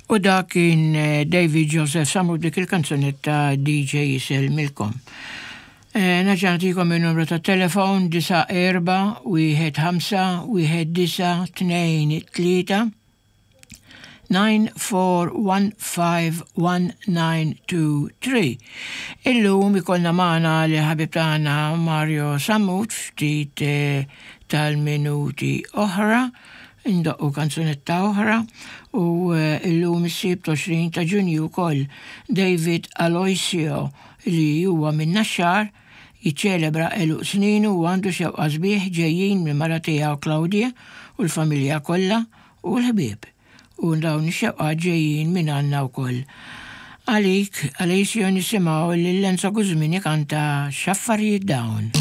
U da kien David Joseph Samu dik il-kanzunetta DJ Jisel Milkom. Naġantikom il-numru ta' telefon 94-15-19-3 94151923. Illum ikolna maħna li ħabib tagħna Mario Samut ftit tal-minuti oħra, indoqqu kanzunetta oħra u illum is-sibt 20 ta' Ġunju wkoll David Aloisio li huwa minn Naxxar jiċċelebra eluq snin u għandu xewqa sbieħ ġejjin minn mara tiegħu Claudia u l-familja kollha u l-ħbieb. U dawn ix-xewqa ġejjin minn għandna wkoll. Għalik, Aloisio nisimgħu lil Lenzo Guzmini kanta x'affarijiet dawn.